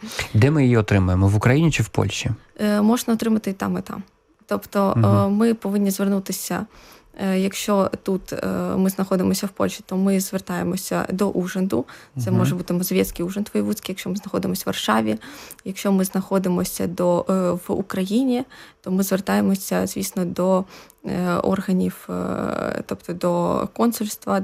Де ми її отримаємо? В Україні чи в Польщі? Можна отримати і там, і там. Тобто ми повинні звернутися, якщо тут ми знаходимося в Польщі, то ми звертаємося до Ужгороду. Це може бути Мазовецький Ужгород воєвудський, якщо ми знаходимося в Варшаві. Якщо ми знаходимося в Україні, то ми звертаємося, звісно, до органів, тобто до консульства,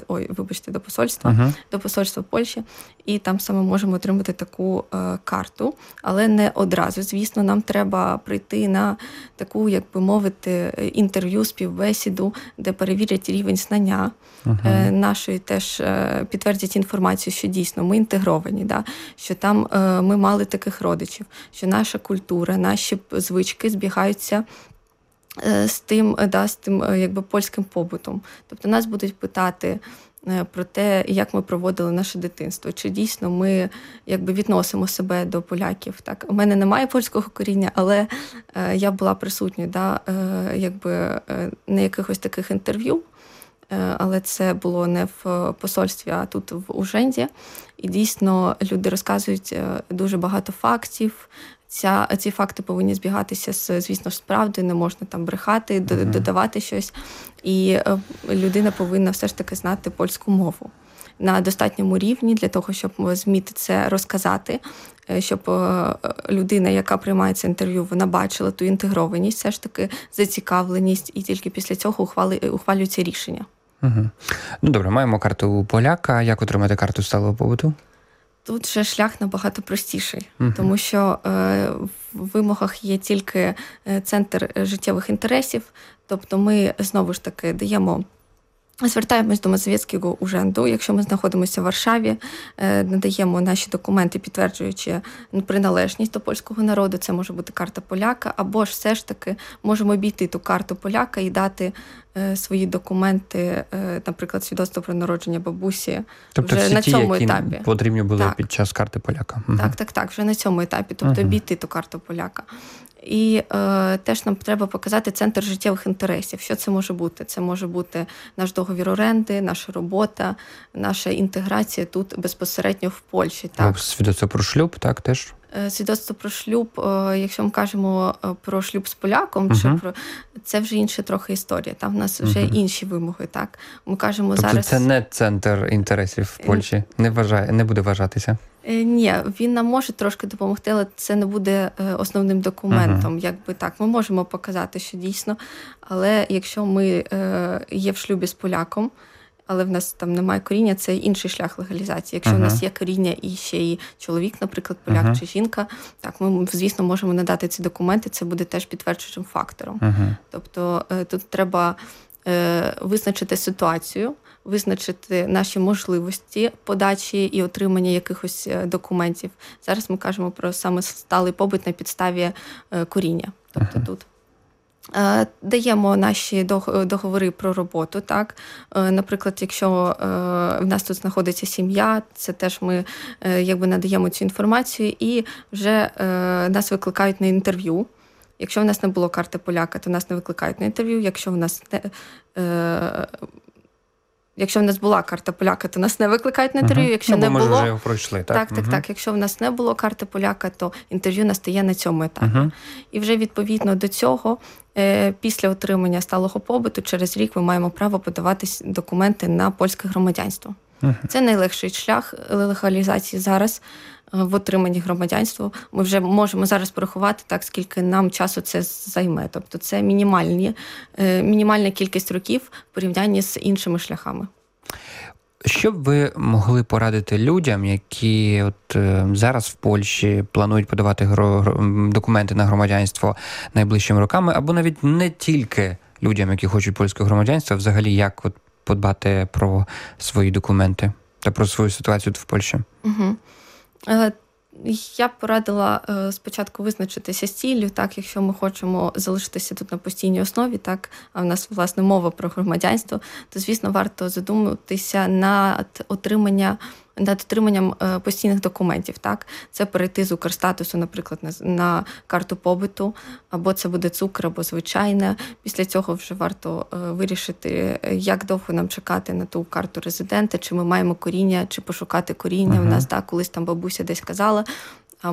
до посольства, до посольства Польщі, і там саме можемо отримати таку карту, але не одразу. Звісно, нам треба прийти на таку, як би мовити, інтерв'ю, співбесіду, де перевірять рівень знання нашої, теж підтвердять інформацію, що дійсно ми інтегровані, що там ми мали таких родичів, що наша культура, наші звички збігаються з тим якби польським побутом. Тобто нас будуть питати про те, як ми проводили наше дитинство, чи дійсно ми якби відносимо себе до поляків. Так, у мене немає польського коріння, але я була присутня, якби на якихось таких інтерв'ю, але це було не в посольстві, а тут в Ужгороді. І дійсно люди розказують дуже багато фактів. Ці факти повинні збігатися, звісно, з правдою, не можна там брехати, додавати щось. І людина повинна все ж таки знати польську мову на достатньому рівні для того, щоб зміти це розказати, щоб людина, яка приймає це інтерв'ю, вона бачила ту інтегрованість, все ж таки зацікавленість, і тільки після цього ухвалюється рішення. Ну, добре, маємо карту поляка. Як отримати карту сталого побуту? Тут же шлях набагато простіший, тому що в вимогах є тільки центр життєвих інтересів, тобто ми, знову ж таки, звертаємось до Мазовецького Ужгороду, якщо ми знаходимося в Варшаві, надаємо наші документи, підтверджуючи приналежність до польського народу, це може бути карта поляка, або ж все ж таки можемо обійти ту карту поляка і дати свої документи, наприклад, свідоцтво про народження бабусі, тобто вже всі на цьому які етапі. Потрібні були під час карти поляка. Так, вже на цьому етапі, тобто обійти ту карту поляка. І теж нам треба показати центр життєвих інтересів. Що це може бути? Це може бути наш договір оренди, наша робота, наша інтеграція тут безпосередньо в Польщі. Так. Свідоцтво про шлюб, так, теж? Свідоцтво про шлюб, якщо ми кажемо про шлюб з поляком, це вже інша трохи історія. Там в нас вже інші вимоги. Так? Ми кажемо тобто зараз... це не центр інтересів в Польщі? Не буде вважатися? Ні, він нам може трошки допомогти, але це не буде основним документом. Якби так, ми можемо показати, що дійсно, але якщо ми є в шлюбі з поляком, але в нас там немає коріння, це інший шлях легалізації. Якщо в нас є коріння і ще й чоловік, наприклад, поляк чи жінка, так, ми, звісно, можемо надати ці документи, це буде теж підтверджуючим фактором. Тобто тут треба визначити ситуацію, визначити наші можливості подачі і отримання якихось документів. Зараз ми кажемо про саме сталий побут на підставі коріння. Тобто тут. Даємо наші договори про роботу. Так? Наприклад, якщо в нас тут знаходиться сім'я, це теж ми якби надаємо цю інформацію і вже нас викликають на інтерв'ю. Якщо в нас не було карти поляка, то нас не викликають на інтерв'ю. Якщо в нас була карта поляка, то нас не викликають на інтерв'ю. Якщо не було, вже пройшли, так? Так. Якщо в нас не було карти поляка, то інтерв'ю настає на цьому етапі. І вже відповідно до цього, після отримання сталого побуту, через рік ми маємо право подавати документи на польське громадянство. Це найлегший шлях легалізації зараз в отриманні громадянства. Ми вже можемо зараз порахувати так, скільки нам часу це займе. Тобто це мінімальна кількість років в порівнянні з іншими шляхами. Що б ви могли порадити людям, які зараз в Польщі планують подавати документи на громадянство найближчими роками, або навіть не тільки людям, які хочуть польське громадянство, взагалі як подбати про свої документи та про свою ситуацію тут в Польщі? Я б порадила спочатку визначитися з ціллю, так, якщо ми хочемо залишитися тут на постійній основі, так, а в нас, власне, мова про громадянство, то, звісно, варто задуматися над отриманням постійних документів. Так? Це перейти з Укрстатусу, наприклад, на карту побуту, або це буде цукр, або звичайне. Після цього вже варто вирішити, як довго нам чекати на ту карту резидента, чи ми маємо коріння, чи пошукати коріння. У нас, так, колись там бабуся десь казала,